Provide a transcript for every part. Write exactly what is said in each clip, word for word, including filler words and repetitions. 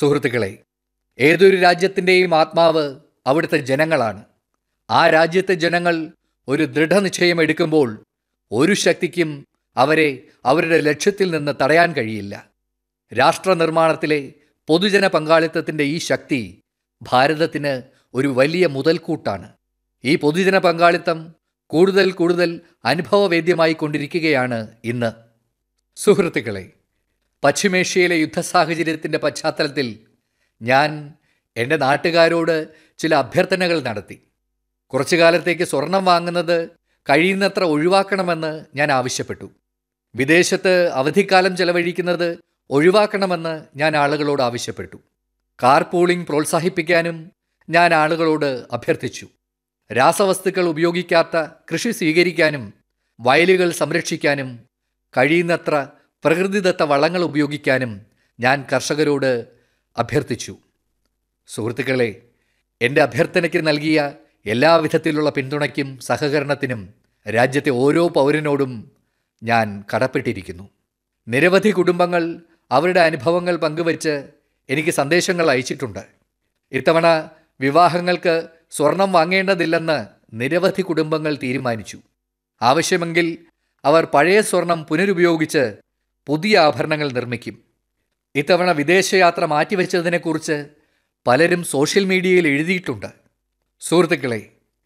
സുഹൃത്തുക്കളെ, ഏതൊരു രാജ്യത്തിൻ്റെയും ആത്മാവ് അവിടുത്തെ ജനങ്ങളാണ്. ആ രാജ്യത്തെ ജനങ്ങൾ ഒരു ദൃഢനിശ്ചയം എടുക്കുമ്പോൾ ഒരു ശക്തിക്കും അവരെ അവരുടെ ലക്ഷ്യത്തിൽ നിന്ന് തടയാൻ കഴിയില്ല. രാഷ്ട്രനിർമ്മാണത്തിലെ പൊതുജന പങ്കാളിത്തത്തിൻ്റെ ഈ ശക്തി ഭാരതത്തിന് ഒരു വലിയ മുതൽക്കൂട്ടാണ്. ഈ പൊതുജന പങ്കാളിത്തം കൂടുതൽ കൂടുതൽ അനുഭവവേദ്യമായി കൊണ്ടിരിക്കുകയാണ് ഇന്ന്. സുഹൃത്തുക്കളെ, പശ്ചിമേഷ്യയിലെ യുദ്ധസാഹചര്യത്തിൻ്റെ പശ്ചാത്തലത്തിൽ ഞാൻ എൻ്റെ നാട്ടുകാരോട് ചില അഭ്യർത്ഥനകൾ നടത്തി. കുറച്ചു കാലത്തേക്ക് സ്വർണം വാങ്ങുന്നത് കഴിയുന്നത്ര ഒഴിവാക്കണമെന്ന് ഞാൻ ആവശ്യപ്പെട്ടു. വിദേശത്ത് അവധിക്കാലം ചെലവഴിക്കുന്നത് ഒഴിവാക്കണമെന്ന് ഞാൻ ആളുകളോട് ആവശ്യപ്പെട്ടു. കാർ പൂളിംഗ് പ്രോത്സാഹിപ്പിക്കാനും ഞാൻ ആളുകളോട് അഭ്യർത്ഥിച്ചു. രാസവസ്തുക്കൾ ഉപയോഗിക്കാത്ത കൃഷി സ്വീകരിക്കാനും വയലുകൾ സംരക്ഷിക്കാനും കഴിയുന്നത്ര പ്രകൃതിദത്ത വളങ്ങൾ ഉപയോഗിക്കാനും ഞാൻ കർഷകരോട് അഭ്യർത്ഥിച്ചു. സുഹൃത്തുക്കളെ, എൻ്റെ അഭ്യർത്ഥനയ്ക്ക് നൽകിയ എല്ലാവിധത്തിലുള്ള പിന്തുണയ്ക്കും സഹകരണത്തിനും രാജ്യത്തെ ഓരോ പൗരനോടും ഞാൻ കടപ്പെട്ടിരിക്കുന്നു. നിരവധി കുടുംബങ്ങൾ അവരുടെ അനുഭവങ്ങൾ പങ്കുവച്ച് എനിക്ക് സന്ദേശങ്ങൾ അയച്ചിട്ടുണ്ട്. ഇത്തവണ വിവാഹങ്ങൾക്ക് സ്വർണം വാങ്ങേണ്ടതില്ലെന്ന് നിരവധി കുടുംബങ്ങൾ തീരുമാനിച്ചു. ആവശ്യമെങ്കിൽ അവർ പഴയ സ്വർണം പുനരുപയോഗിച്ച് പുതിയ ആഭരണങ്ങൾ നിർമ്മിക്കും. ഇത്തവണ വിദേശയാത്ര മാറ്റിവെച്ചതിനെക്കുറിച്ച് പലരും സോഷ്യൽ മീഡിയയിൽ എഴുതിയിട്ടുണ്ട്. സുഹൃത്തുക്കളെ,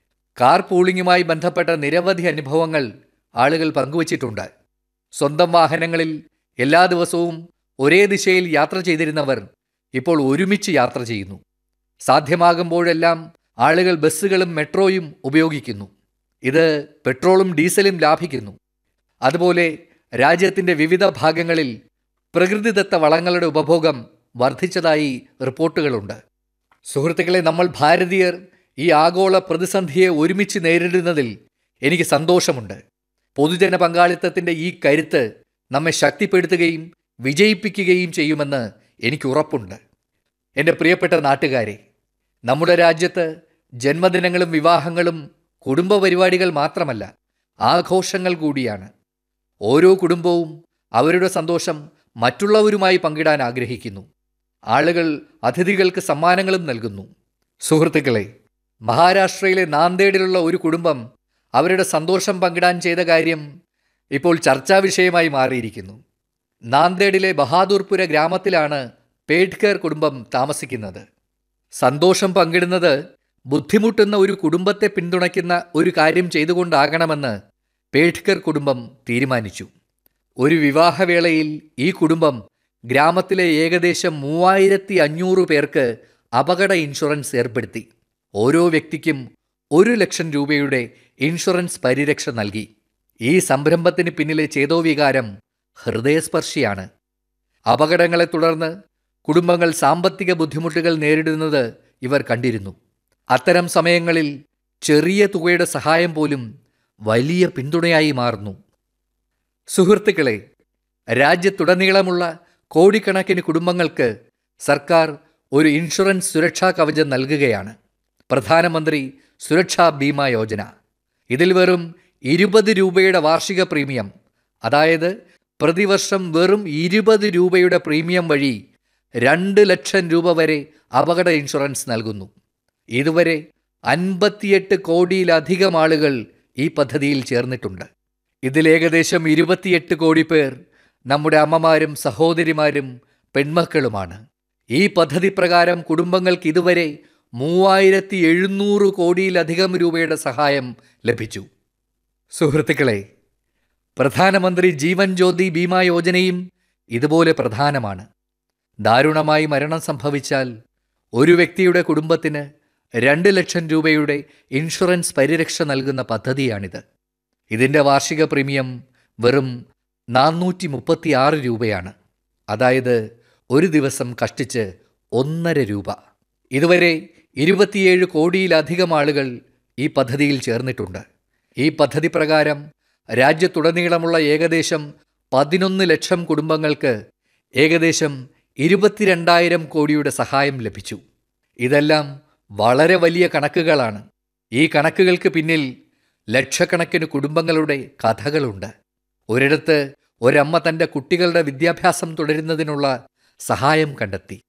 കാർ പൂളിങ്ങുമായി ബന്ധപ്പെട്ട നിരവധി അനുഭവങ്ങൾ ആളുകൾ പങ്കുവച്ചിട്ടുണ്ട്. സ്വന്തം വാഹനങ്ങളിൽ എല്ലാ ദിവസവും ഒരേ ദിശയിൽ യാത്ര ചെയ്തിരുന്നവർ ഇപ്പോൾ ഒരുമിച്ച് യാത്ര ചെയ്യുന്നു. സാധ്യമാകുമ്പോഴെല്ലാം ആളുകൾ ബസ്സുകളും മെട്രോയും ഉപയോഗിക്കുന്നു. ഇത് പെട്രോളും ഡീസലും ലാഭിക്കുന്നു. അതുപോലെ രാജ്യത്തിൻ്റെ വിവിധ ഭാഗങ്ങളിൽ പ്രകൃതിദത്ത വളങ്ങളുടെ ഉപഭോഗം വർദ്ധിച്ചതായി റിപ്പോർട്ടുകളുണ്ട്. സുഹൃത്തുക്കളെ, നമ്മൾ ഭാരതീയർ ഈ ആഗോള പ്രതിസന്ധിയെ ഒരുമിച്ച് നേരിടുന്നതിൽ എനിക്ക് സന്തോഷമുണ്ട്. പൊതുജന പങ്കാളിത്തത്തിൻ്റെ ഈ കരുത്ത് നമ്മെ ശക്തിപ്പെടുത്തുകയും വിജയിപ്പിക്കുകയും ചെയ്യുമെന്ന് എനിക്ക് ഉറപ്പുണ്ട്. എൻ്റെ പ്രിയപ്പെട്ട നാട്ടുകാരെ, നമ്മുടെ രാജ്യത്ത് ജന്മദിനങ്ങളും വിവാഹങ്ങളും കുടുംബ പരിപാടികൾ മാത്രമല്ല, ആഘോഷങ്ങൾ കൂടിയാണ്. ഓരോ കുടുംബവും അവരുടെ സന്തോഷം മറ്റുള്ളവരുമായി പങ്കിടാൻ ആഗ്രഹിക്കുന്നു. ആളുകൾ അതിഥികൾക്ക് സമ്മാനങ്ങളും നൽകുന്നു. സുഹൃത്തുക്കളെ, മഹാരാഷ്ട്രയിലെ നാന്ദേഡിലുള്ള ഒരു കുടുംബം അവരുടെ സന്തോഷം പങ്കിടാൻ ചെയ്ത കാര്യം ഇപ്പോൾ ചർച്ചാ വിഷയമായി മാറിയിരിക്കുന്നു. നാന്ദേഡിലെ ബഹാദൂർപുര ഗ്രാമത്തിലാണ് പേഡ്കർ കുടുംബം താമസിക്കുന്നത്. സന്തോഷം പങ്കിടുന്നത് ബുദ്ധിമുട്ടുന്ന ഒരു കുടുംബത്തെ പിന്തുണയ്ക്കുന്ന ഒരു കാര്യം ചെയ്തുകൊണ്ടാകണമെന്ന് പേഡ്കർ കുടുംബം തീരുമാനിച്ചു. ഒരു വിവാഹവേളയിൽ ഈ കുടുംബം ഗ്രാമത്തിലെ ഏകദേശം മൂവായിരത്തി അഞ്ഞൂറ് പേർക്ക് അപകട ഇൻഷുറൻസ് ഏർപ്പെടുത്തി. ഓരോ വ്യക്തിക്കും ഒരു ലക്ഷം രൂപയുടെ ഇൻഷുറൻസ് പരിരക്ഷ നൽകി. ഈ സംരംഭത്തിന് പിന്നിലെ ചേതോവികാരം ഹൃദയസ്പർശിയാണ്. അപകടങ്ങളെ തുടർന്ന് കുടുംബങ്ങൾ സാമ്പത്തിക ബുദ്ധിമുട്ടുകൾ നേരിടുന്നത് ഇവർ കണ്ടിരുന്നു. അത്തരം സമയങ്ങളിൽ ചെറിയ തുകയുടെ സഹായം പോലും വലിയ പിന്തുണയായി മാറുന്നു. സുഹൃത്തുക്കളെ, രാജ്യത്തുടനീളമുള്ള കോടിക്കണക്കിന് കുടുംബങ്ങൾക്ക് സർക്കാർ ഒരു ഇൻഷുറൻസ് സുരക്ഷാ കവചം നൽകുകയാണ്. പ്രധാനമന്ത്രി സുരക്ഷാ ബീമാ യോജന. ഇതിൽ വെറും ഇരുപത് രൂപയുടെ വാർഷിക പ്രീമിയം, അതായത് പ്രതിവർഷം വെറും ഇരുപത് രൂപയുടെ പ്രീമിയം വഴി രണ്ട് ലക്ഷം രൂപ വരെ അപകട ഇൻഷുറൻസ് നൽകുന്നു. ഇതുവരെ അൻപത്തിയെട്ട് കോടിയിലധികം ആളുകൾ ഈ പദ്ധതിയിൽ ചേർന്നിട്ടുണ്ട്. ഇതിലേകദേശം ഇരുപത്തിയെട്ട് കോടി പേർ നമ്മുടെ അമ്മമാരും സഹോദരിമാരും പെൺമക്കളുമാണ്. ഈ പദ്ധതി പ്രകാരം കുടുംബങ്ങൾക്ക് ഇതുവരെ മൂവായിരത്തി എഴുന്നൂറ് കോടിയിലധികം രൂപയുടെ സഹായം ലഭിച്ചു. സുഹൃത്തുക്കളെ, പ്രധാനമന്ത്രി ജീവൻ ജ്യോതി ബീമാ യോജനയും ഇതുപോലെ പ്രധാനമാണ്. ദാരുണമായി മരണം സംഭവിച്ചാൽ ഒരു വ്യക്തിയുടെ കുടുംബത്തിന് രണ്ട് ലക്ഷം രൂപയുടെ ഇൻഷുറൻസ് പരിരക്ഷ നൽകുന്ന പദ്ധതിയാണിത്. ഇതിൻ്റെ വാർഷിക പ്രീമിയം വെറും നാനൂറ്റി മുപ്പത്തി ആറ് രൂപയാണ്. അതായത് ഒരു ദിവസം കഷ്ടിച്ച് ഒന്നര രൂപ. ഇതുവരെ ഇരുപത്തിയേഴ് കോടിയിലധികം ആളുകൾ ഈ പദ്ധതിയിൽ ചേർന്നിട്ടുണ്ട്. ഈ പദ്ധതി പ്രകാരം രാജ്യത്തുടനീളമുള്ള ഏകദേശം പതിനൊന്ന് ലക്ഷം കുടുംബങ്ങൾക്ക് ഏകദേശം ഇരുപത്തിരണ്ടായിരം കോടിയുടെ സഹായം ലഭിച്ചു. ഇതെല്ലാം വളരെ വലിയ കണക്കുകളാണ്. ഈ കണക്കുകൾക്ക് പിന്നിൽ ലക്ഷക്കണക്കിന് കുടുംബങ്ങളുടെ കഥകളുണ്ട്. ഒരിടത്ത് ഒരമ്മ തൻ്റെ കുട്ടികളുടെ വിദ്യാഭ്യാസം തുടരുന്നതിനുള്ള സഹായം കണ്ടെത്തി.